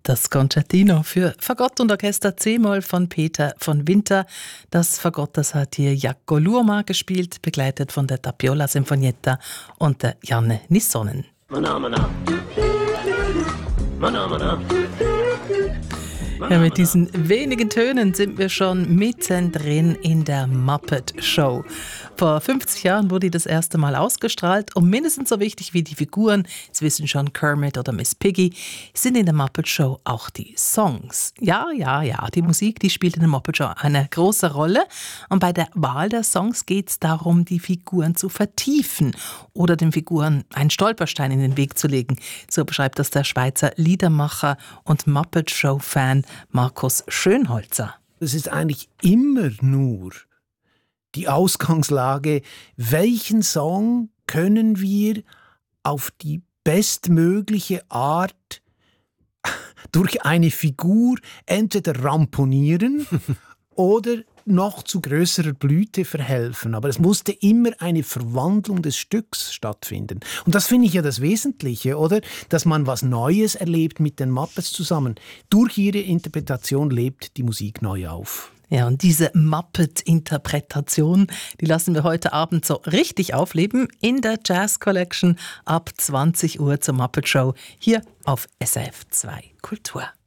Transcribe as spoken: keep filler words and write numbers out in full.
Das Concertino für Fagott und Orchester C-Moll von Peter von Winter. Das Fagott, das hat hier Jaakko Luoma gespielt, begleitet von der Tapiola Sinfonietta und der Janne Nissonen. Mana, mana. Mana, mana. Ja, mit diesen wenigen Tönen sind wir schon mittendrin in der Muppet Show. Vor fünfzig Jahren wurde die das erste Mal ausgestrahlt und mindestens so wichtig wie die Figuren, jetzt wissen schon Kermit oder Miss Piggy, sind in der Muppet Show auch die Songs. Ja, ja, ja, die Musik, die spielt in der Muppet Show eine große Rolle und bei der Wahl der Songs geht es darum, die Figuren zu vertiefen oder den Figuren einen Stolperstein in den Weg zu legen. So beschreibt das der Schweizer Liedermacher und Muppet Show-Fan Markus Schönholzer. Es ist eigentlich immer nur die Ausgangslage, welchen Song können wir auf die bestmögliche Art durch eine Figur entweder ramponieren oder noch zu größerer Blüte verhelfen. Aber es musste immer eine Verwandlung des Stücks stattfinden. Und das finde ich ja das Wesentliche, oder? Dass man was Neues erlebt mit den Muppets zusammen. Durch ihre Interpretation lebt die Musik neu auf. Ja, und diese Muppet-Interpretation, die lassen wir heute Abend so richtig aufleben in der Jazz Collection ab zwanzig Uhr zur Muppet Show hier auf S R F zwei Kultur.